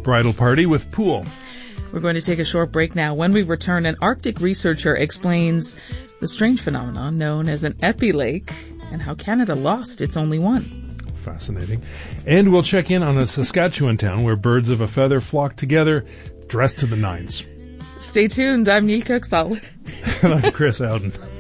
bridal party with pool. We're going to take a short break now. When we return, an Arctic researcher explains the strange phenomenon known as an epilake and how Canada lost its only one. Fascinating. And we'll check in on a Saskatchewan town where birds of a feather flock together, dressed to the nines. Stay tuned. I'm Neil Cooksall. And I'm Chris Howden.